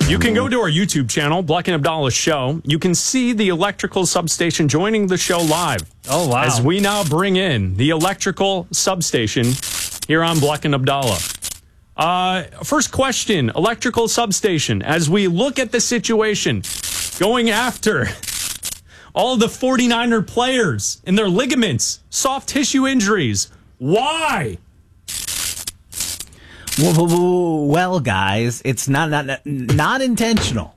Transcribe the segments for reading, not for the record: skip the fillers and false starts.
You can go to our YouTube channel, Bleck and Abdallah Show. You can see the electrical substation joining the show live. Oh, wow. As we now bring in the electrical substation here on Bleck and Abdallah. First question, electrical substation. As we look at the situation, going after all the 49er players and their ligaments, soft tissue injuries, why? Well, guys, it's not intentional.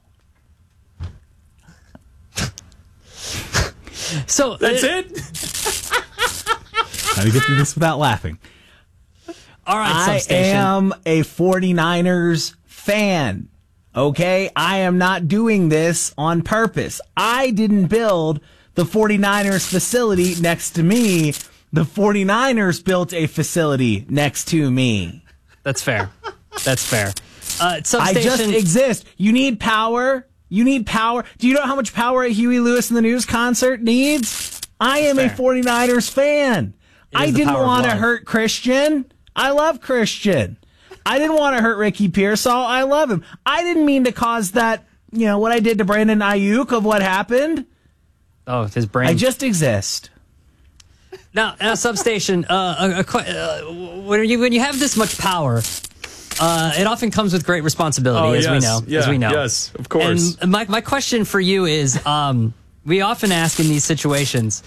So That's it? How do you get through this without laughing? All right, I substation. am a 49ers fan. Okay? I am not doing this on purpose. I didn't build the 49ers facility next to me. The 49ers built a facility next to me. That's fair. That's fair. I Substation. just exist. You need power. You need power. Do you know how much power a Huey Lewis and the News concert needs? I am a 49ers fan. I didn't want to hurt Christian. I love Christian. I didn't want to hurt Ricky Pearsall. I love him. I didn't mean to cause that, what I did to Brandon Ayuk of what happened. Oh, his brain. I just exist. Now, substation. When you have this much power, it often comes with great responsibility, as we know. Yes, of course. And my question for you is: we often ask in these situations.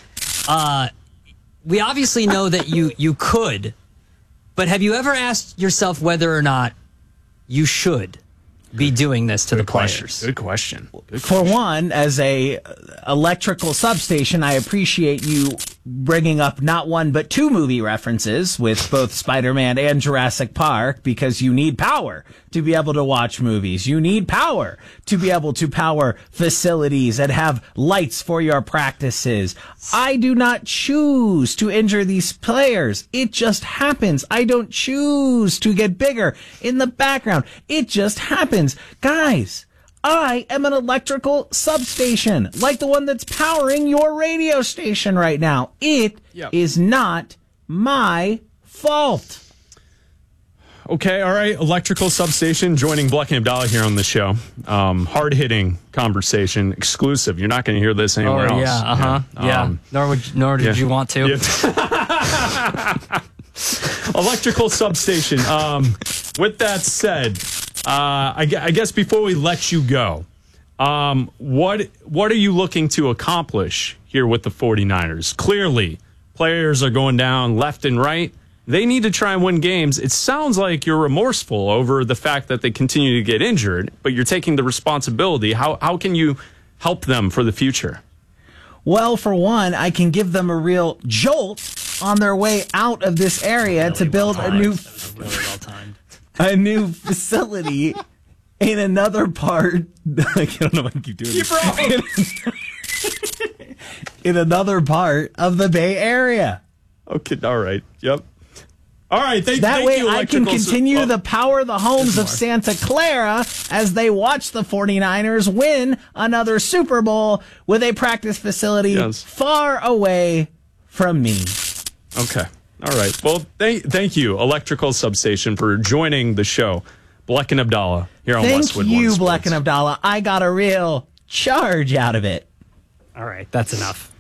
We obviously know that you could, but have you ever asked yourself whether or not you should be doing this to the players? Good question. For one, as a electrical substation, I appreciate you bringing up not one but two movie references with both Spider-Man and Jurassic Park, because you need power to be able to watch movies. You need power to be able to power facilities and have lights for your practices. I do not choose to injure these players. It just happens. I don't choose to get bigger in the background. It just happens. Guys, I am an electrical substation, like the one that's powering your radio station right now. It is not my fault. Okay, all right. Electrical substation joining Bleck and Abdallah here on the show. Hard-hitting conversation, exclusive. You're not going to hear this anywhere else. Yeah. Nor did you want to. Yeah. Electrical substation. With that said, I guess before we let you go, what are you looking to accomplish here with the 49ers? Clearly, players are going down left and right. They need to try and win games. It sounds like you're remorseful over the fact that they continue to get injured, but you're taking the responsibility. How can you help them for the future? Well, for one, I can give them a real jolt on their way out of this area to build a new facility in another part. I don't know if I can keep doing this. In another part of the Bay Area. Okay, all right. Yep. All right. That way I can continue to power the homes of Santa Clara as they watch the 49ers win another Super Bowl with a practice facility far away from me. Okay. All right. Well, thank you, Electrical Substation, for joining the show. Bleck and Abdallah here on Westwood One. Thank you, Sports. Bleck and Abdallah. I got a real charge out of it. All right. That's enough.